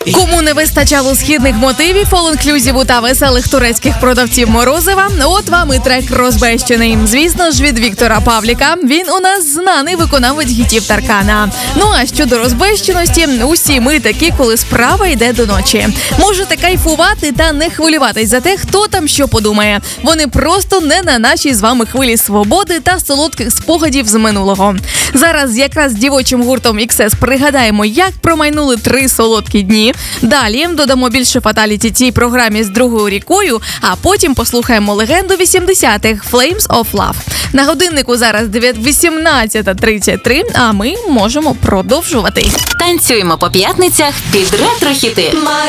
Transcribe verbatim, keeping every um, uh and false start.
Кому не вистачало східних мотивів, all-inclusive та веселих турецьких продавців морозива, от вам і трек «Розбещений». Звісно ж, від Віктора Павліка. Він у нас знаний виконавець гітів Таркана. Ну а щодо розбещеності, усі ми такі, коли справа йде до ночі. Можете кайфувати та не хвилюватись за те, хто там що подумає. Вони просто не на нашій з вами хвилі свободи та солодких спогадів з минулого. Зараз якраз з дівочим гуртом ікс ес пригадаємо, як промайнули три солодкі дні. Далі додамо більше фаталіті цій програмі з другою рікою, а потім послухаємо легенду вісімдесятих «Flames of Love». На годиннику зараз вісімнадцята тридцять три, а ми можемо продовжувати. Танцюємо по п'ятницях під ретро-хіти.